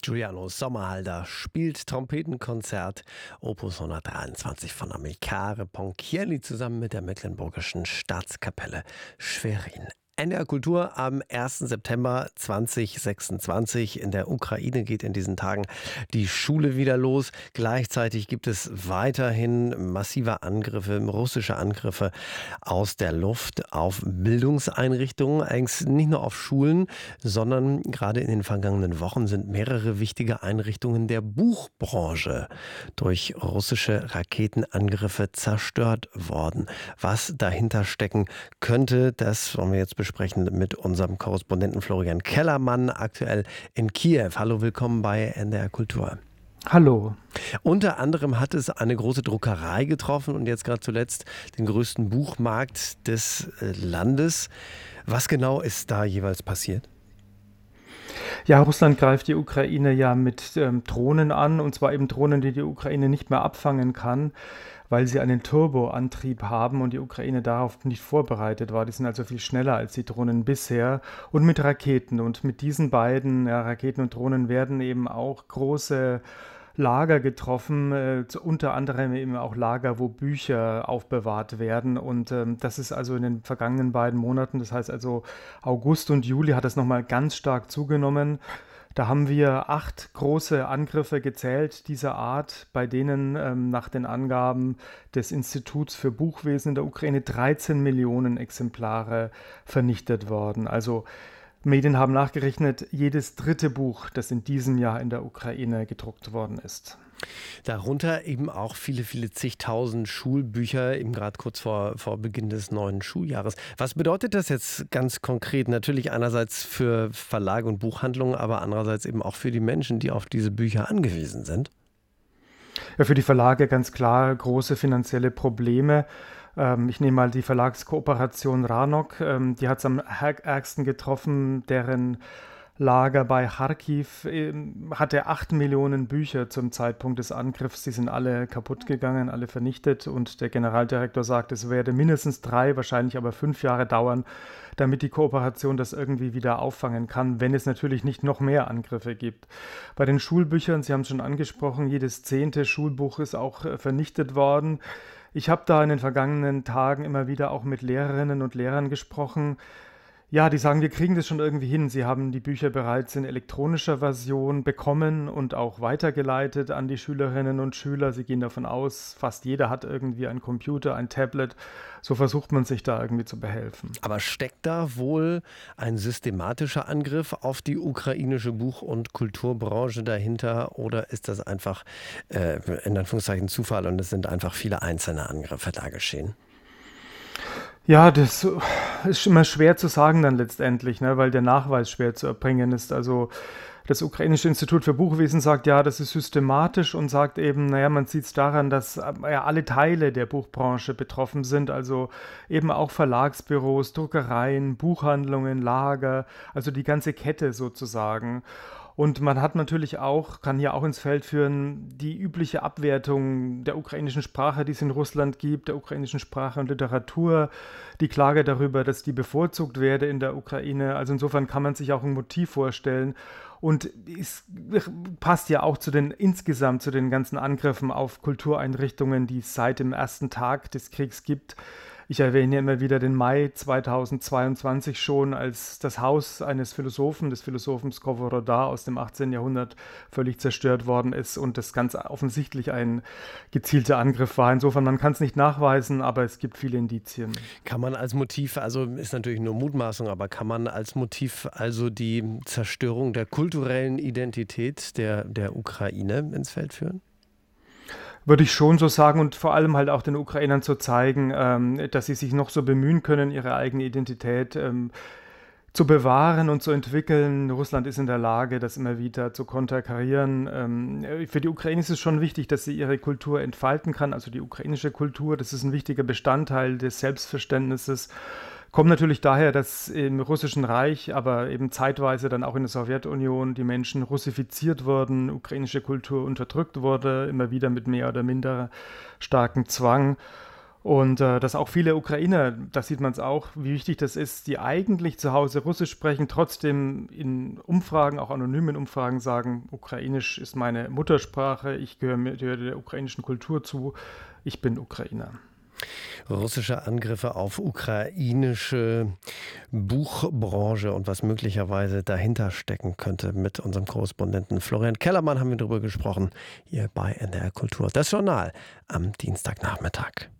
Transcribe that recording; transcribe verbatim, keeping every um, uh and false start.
Giuliano Sommerhalder spielt Trompetenkonzert Opus hundertdreiundzwanzig von Amilcare Ponchielli zusammen mit der Mecklenburgischen Staatskapelle Schwerin. N D R Kultur am ersten September zweitausendsechsundzwanzig. In der Ukraine geht in diesen Tagen die Schule wieder los. Gleichzeitig gibt es weiterhin massive Angriffe, russische Angriffe aus der Luft auf Bildungseinrichtungen. Eigentlich nicht nur auf Schulen, sondern gerade in den vergangenen Wochen sind mehrere wichtige Einrichtungen der Buchbranche durch russische Raketenangriffe zerstört worden. Was dahinter stecken könnte, das wollen wir jetzt besprechen mit unserem Korrespondenten Florian Kellermann, aktuell in Kiew. Hallo, willkommen bei N D R Kultur. Hallo. Unter anderem hat es eine große Druckerei getroffen und jetzt gerade zuletzt den größten Buchmarkt des Landes. Was genau ist da jeweils passiert? Ja, Russland greift die Ukraine ja mit ähm, Drohnen an, und zwar eben Drohnen, die die Ukraine nicht mehr abfangen kann, weil sie einen Turboantrieb haben und die Ukraine darauf nicht vorbereitet war. Die sind also viel schneller als die Drohnen bisher, und mit Raketen. Und mit diesen beiden, ja, Raketen und Drohnen, werden eben auch große Lager getroffen, äh, unter anderem eben auch Lager, wo Bücher aufbewahrt werden. Und ähm, das ist also in den vergangenen beiden Monaten, das heißt also August und Juli, hat das nochmal ganz stark zugenommen. Da haben wir acht große Angriffe gezählt dieser Art, bei denen ähm, nach den Angaben des Instituts für Buchwesen in der Ukraine dreizehn Millionen Exemplare vernichtet worden. Also Medien haben nachgerechnet, jedes dritte Buch, das in diesem Jahr in der Ukraine gedruckt worden ist. Darunter eben auch viele, viele zigtausend Schulbücher, eben gerade kurz vor, vor Beginn des neuen Schuljahres. Was bedeutet das jetzt ganz konkret? Natürlich einerseits für Verlage und Buchhandlungen, aber andererseits eben auch für die Menschen, die auf diese Bücher angewiesen sind. Ja, für die Verlage ganz klar große finanzielle Probleme. Ich nehme mal die Verlagskooperation Ranok, die hat es am ärgsten getroffen, deren Lager bei Charkiw hatte acht Millionen Bücher zum Zeitpunkt des Angriffs. Die sind alle kaputt gegangen, alle vernichtet, und der Generaldirektor sagt, es werde mindestens drei, wahrscheinlich aber fünf Jahre dauern, damit die Kooperation das irgendwie wieder auffangen kann, wenn es natürlich nicht noch mehr Angriffe gibt. Bei den Schulbüchern, Sie haben es schon angesprochen, jedes zehnte Schulbuch ist auch vernichtet worden. Ich habe da in den vergangenen Tagen immer wieder auch mit Lehrerinnen und Lehrern gesprochen. Ja, die sagen, wir kriegen das schon irgendwie hin. Sie haben die Bücher bereits in elektronischer Version bekommen und auch weitergeleitet an die Schülerinnen und Schüler. Sie gehen davon aus, fast jeder hat irgendwie einen Computer, ein Tablet. So versucht man sich da irgendwie zu behelfen. Aber steckt da wohl ein systematischer Angriff auf die ukrainische Buch- und Kulturbranche dahinter, oder ist das einfach äh, in Anführungszeichen Zufall und es sind einfach viele einzelne Angriffe da geschehen? Ja, das ist immer schwer zu sagen dann letztendlich, ne, weil der Nachweis schwer zu erbringen ist. Also das ukrainische Institut für Buchwesen sagt, ja, das ist systematisch, und sagt eben, naja, man sieht es daran, dass ja alle Teile der Buchbranche betroffen sind, also eben auch Verlagsbüros, Druckereien, Buchhandlungen, Lager, also die ganze Kette sozusagen. Und man hat natürlich auch, kann hier auch ins Feld führen, die übliche Abwertung der ukrainischen Sprache, die es in Russland gibt, der ukrainischen Sprache und Literatur, die Klage darüber, dass die bevorzugt werde in der Ukraine. Also insofern kann man sich auch ein Motiv vorstellen. Und es passt ja auch zu den insgesamt zu den ganzen Angriffen auf Kultureinrichtungen, die es seit dem ersten Tag des Kriegs gibt. Ich erwähne immer wieder den Mai zweitausendzweiundzwanzig schon, als das Haus eines Philosophen, des Philosophen Skovoroda aus dem achtzehnten Jahrhundert, völlig zerstört worden ist und das ganz offensichtlich ein gezielter Angriff war. Insofern, man kann es nicht nachweisen, aber es gibt viele Indizien. Kann man als Motiv, also ist natürlich nur Mutmaßung, aber kann man als Motiv also die Zerstörung der kulturellen Identität der, der Ukraine ins Feld führen? Würde ich schon so sagen, und vor allem halt auch den Ukrainern zu zeigen, ähm, dass sie sich noch so bemühen können, ihre eigene Identität ähm, zu bewahren und zu entwickeln. Russland ist in der Lage, das immer wieder zu konterkarieren. Ähm, für die Ukraine ist es schon wichtig, dass sie ihre Kultur entfalten kann, also die ukrainische Kultur. Das ist ein wichtiger Bestandteil des Selbstverständnisses. Kommt natürlich daher, dass im Russischen Reich, aber eben zeitweise dann auch in der Sowjetunion die Menschen russifiziert wurden, ukrainische Kultur unterdrückt wurde, immer wieder mit mehr oder minder starkem Zwang. Und äh, dass auch viele Ukrainer, da sieht man es auch, wie wichtig das ist, die eigentlich zu Hause Russisch sprechen, trotzdem in Umfragen, auch anonymen Umfragen sagen, Ukrainisch ist meine Muttersprache, ich gehöre, gehöre der ukrainischen Kultur zu, ich bin Ukrainer. Russische Angriffe auf ukrainische Buchbranche und was möglicherweise dahinter stecken könnte. Mit unserem Korrespondenten Florian Kellermann haben wir darüber gesprochen, hier bei N D R Kultur. Das Journal am Dienstagnachmittag.